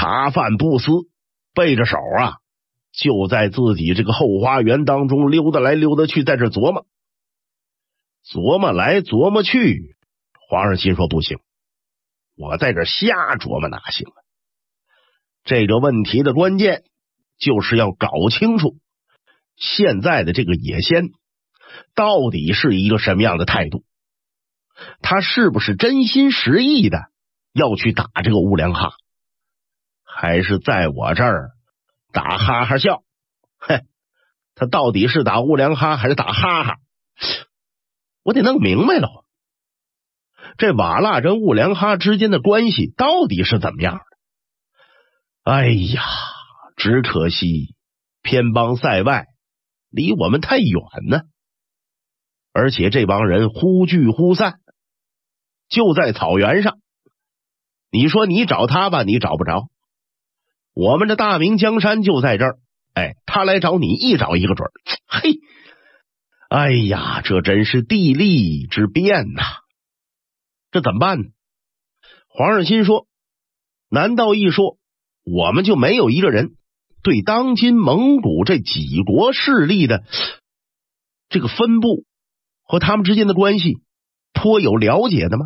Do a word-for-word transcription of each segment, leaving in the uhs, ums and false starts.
茶饭不思，背着手啊，就在自己这个后花园当中溜达来溜达去，在这琢磨琢磨来琢磨去。皇上心说不行，我在这瞎琢磨哪行啊？这个问题的关键就是要搞清楚现在的这个野仙到底是一个什么样的态度，他是不是真心实意的要去打这个乌良哈，还是在我这儿打哈哈笑？嘿，他到底是打乌良哈还是打哈哈？我得弄明白了，这瓦剌跟乌良哈之间的关系到底是怎么样的？哎呀，只可惜偏邦塞外离我们太远呢，而且这帮人忽聚忽散，就在草原上。你说你找他吧，你找不着，我们的大明江山就在这儿，哎，他来找你一找一个准儿。嘿，哎呀，这真是地利之变呐！这怎么办呢？皇上心说，难道一说我们就没有一个人对当今蒙古这几国势力的这个分布和他们之间的关系颇有了解的吗？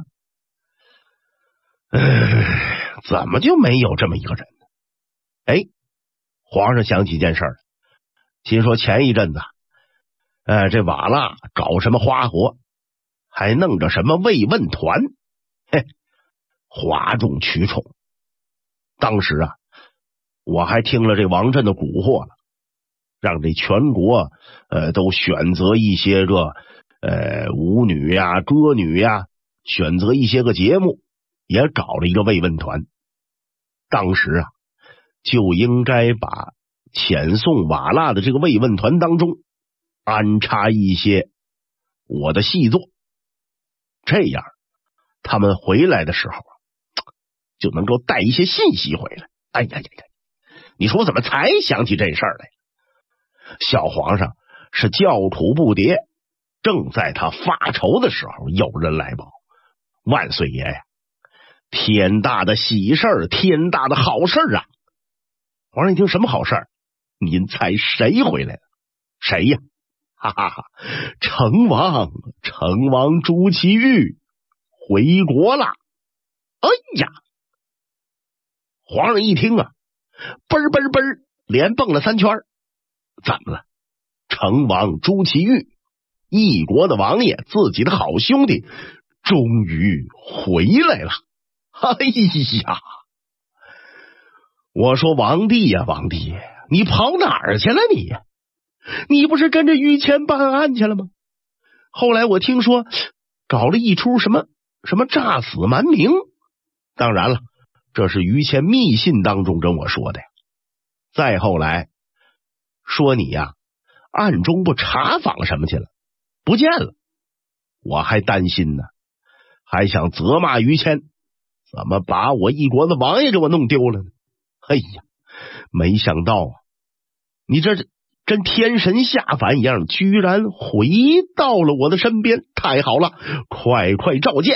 呃，怎么就没有这么一个人呢？哎，皇上想起一件事儿，心说前一阵子呃，这瓦剌搞什么花活，还弄着什么慰问团，嘿，哗众取宠。当时啊，我还听了这王振的蛊惑了，让这全国呃都选择一些个呃舞女呀、歌女呀，选择一些个节目，也搞了一个慰问团。当时啊，就应该把遣送瓦剌的这个慰问团当中安插一些我的细作，这样他们回来的时候就能够带一些信息回来。哎呀呀呀！你说我怎么才想起这事儿来？小皇上是叫苦不迭，正在他发愁的时候，有人来报：万岁爷呀，天大的喜事儿，天大的好事儿啊！皇上一听什么好事儿？您猜谁回来了？谁呀？哈哈哈！成王，成王朱祁钰回国了！哎呀！皇上一听啊，嘣儿嘣儿嘣儿，连蹦了三圈。怎么了？成王朱祁钰，一国的王爷，自己的好兄弟，终于回来了！哎呀！我说王帝呀，王帝，你跑哪儿去了你？你不是跟着于谦办案去了吗？后来我听说搞了一出什么什么诈死瞒名，当然了，这是于谦密信当中跟我说的呀。再后来说你呀，暗中不查访什么去了，不见了。我还担心呢，还想责骂于谦，怎么把我一国的王爷给我弄丢了呢？哎呀，没想到啊，你这跟天神下凡一样，居然回到了我的身边，太好了，快快召见。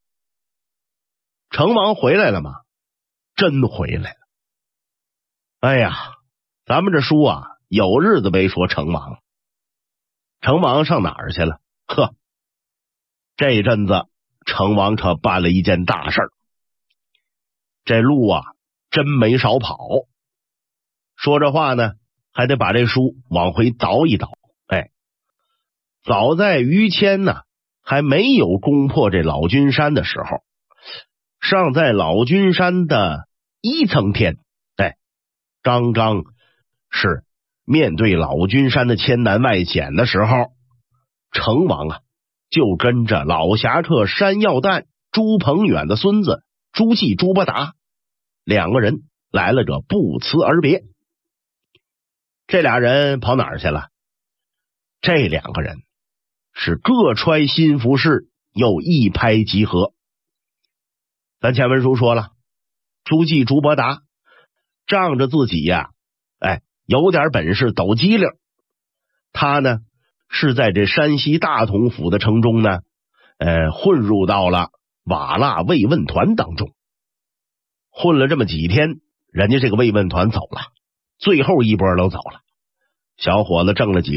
成王回来了吗？真回来了。哎呀，咱们这书啊，有日子没说成王了。成王上哪儿去了？呵，这阵子成王可办了一件大事儿，这路啊真没少跑。说这话呢，还得把这书往回倒一倒。哎，早在于谦呢还没有攻破这老君山的时候，尚在老君山的一层天，哎，刚刚是面对老君山的千难万险的时候，成王啊就跟着老侠客山药蛋朱鹏远的孙子朱继朱伯达两个人来了个不辞而别。这俩人跑哪儿去了？这两个人是各揣心腹事，又一拍即合。咱前文书说了，朱继朱伯达仗着自己呀、啊，哎，有点本事，抖机灵。他呢是在这山西大同府的城中呢，呃，混入到了瓦剌慰问团当中。混了这么几天， 人家这个慰问团走了，最后一波都走了，小伙子挣了几